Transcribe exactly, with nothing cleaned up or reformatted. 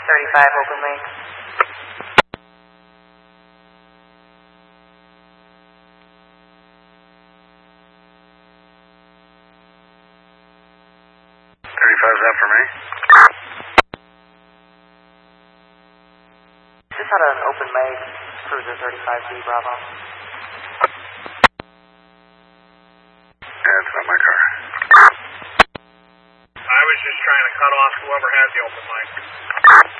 thirty-five, open link. thirty-five's out for me. Just had an open leg, cruiser thirty-five B, Bravo. Yeah, it's not my car. I was just trying to cut off whoever had the open mic.